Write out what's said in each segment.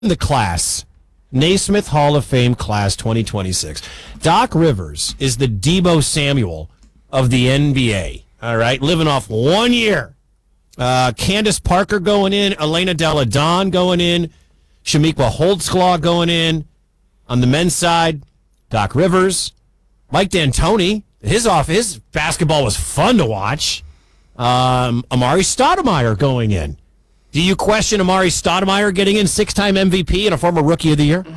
the class, Naismith Hall of Fame class 2026. Doc Rivers is the Deebo Samuel of the NBA. All right, living off 1 year. Candace Parker going in, Elena Delle Donne going in, Shamiqua Holdsclaw going in. On the men's side, Doc Rivers, Mike D'Antoni. His basketball was fun to watch. Amari Stoudemire going in. Do you question Amari Stoudemire getting in, 6-time MVP and a former Rookie of the Year?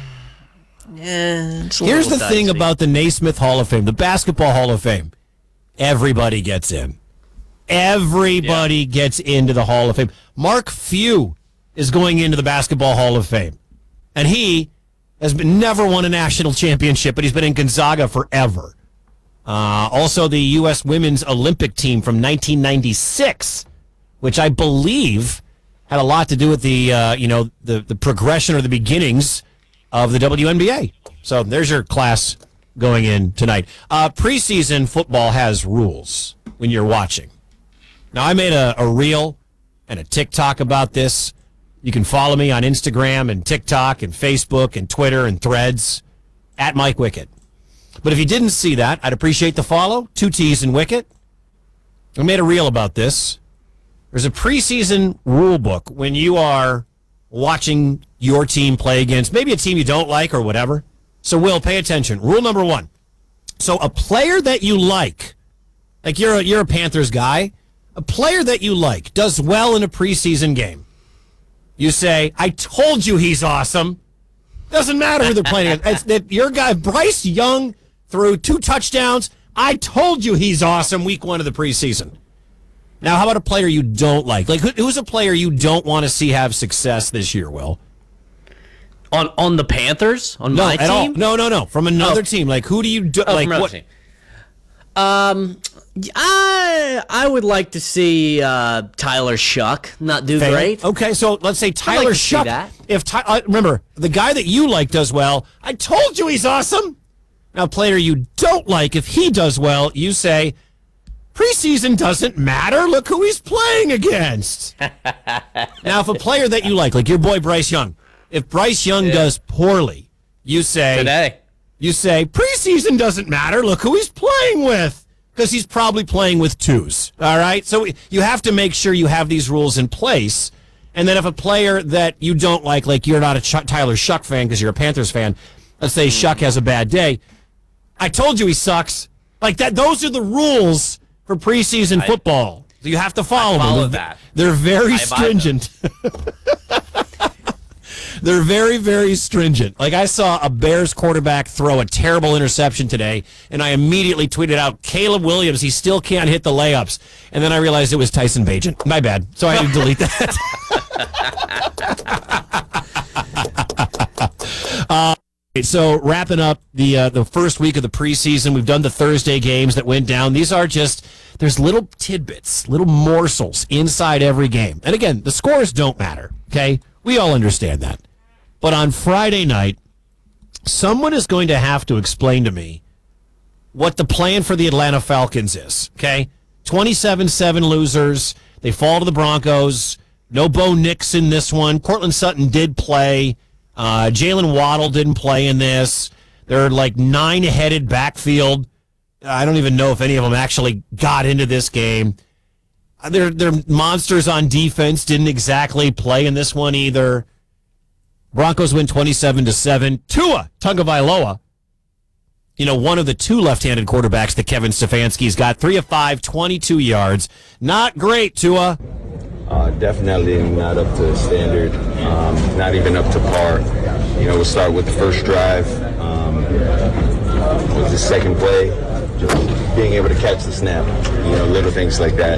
Yeah, here's the thing about the Naismith Hall of Fame, the Basketball Hall of Fame. Everybody gets in. Everybody gets into the Hall of Fame. Mark Few is going into the Basketball Hall of Fame. And he has never won a national championship, but he's been in Gonzaga forever. Also, the U.S. Women's Olympic team from 1996, which I believe had a lot to do with the progression or the beginnings of the WNBA. So there's your class going in tonight. Preseason football has rules when you're watching. Now, I made a reel and a TikTok about this. You can follow me on Instagram and TikTok and Facebook and Twitter and Threads at Mike Wickett. But if you didn't see that, I'd appreciate the follow. 2 T's and Wickett. I made a reel about this. There's a preseason rule book when you are watching your team play against maybe a team you don't like or whatever. So, Will, pay attention. Rule number 1. So a player that you like you're a Panthers guy, a player that you like does well in a preseason game. You say, I told you he's awesome. Doesn't matter who they're playing against. Your guy, Bryce Young, threw 2 touchdowns. I told you he's awesome week 1 of the preseason. Now, how about a player you don't like? Like, who's a player you don't want to see have success this year, Will? On the Panthers? On my team? No. From another team. Like, who do you do? Like, from what? Team. I would like to see Tyler Shuck not do great. Okay, so let's say Tyler Shuck. If remember, the guy that you like does well, I told you he's awesome. Now, player you don't like, if he does well, you say, preseason doesn't matter. Look who he's playing against. Now, if a player that you like your boy Bryce Young, if Bryce Young does poorly, you say preseason doesn't matter. Look who he's playing with. Because he's probably playing with 2s. All right? So you have to make sure you have these rules in place. And then if a player that you don't like you're not a Tyler Shuck fan because you're a Panthers fan, let's say Shuck has a bad day, I told you he sucks. Like that. Those are the rules for preseason football. So you have to follow them. They're very stringent. They're very, very stringent. Like, I saw a Bears quarterback throw a terrible interception today, and I immediately tweeted out, Caleb Williams, he still can't hit the layups. And then I realized it was Tyson Bagent. My bad. So I had to delete that. So wrapping up the first week of the preseason, we've done the Thursday games that went down. These are there's little tidbits, little morsels inside every game. And again, the scores don't matter, okay? We all understand that. But on Friday night, someone is going to have to explain to me what the plan for the Atlanta Falcons is, okay? 27-7 losers. They fall to the Broncos. No Bo Nix in this one. Cortland Sutton did play. Jalen Waddle didn't play in this. They're like 9-headed backfield. I don't even know if any of them actually got into this game. They're monsters on defense. Didn't exactly play in this one either. Broncos win 27-7. Tua Tagovailoa, one of the 2 left-handed quarterbacks that Kevin Stefanski's got, 3 of 5, 22 yards. Not great, Tua. Definitely not up to standard. Not even up to par. We'll start with the first drive. With the second play, just being able to catch the snap. Little things like that.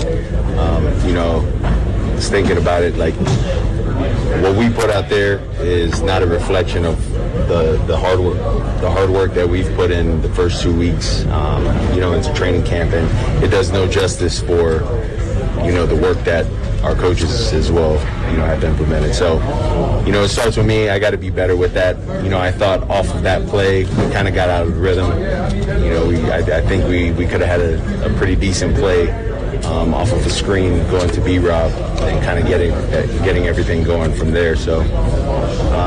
Just thinking about it, like what we put out there is not a reflection of the hard work that we've put in the first 2 weeks, into training camp, and it does no justice for, the work that our coaches as well, have implemented. So, it starts with me. I got to be better with that. I thought off of that play, we kind of got out of the rhythm. I think we could have had a pretty decent play off of a screen, going to B-Rob, and kind of getting everything going from there. So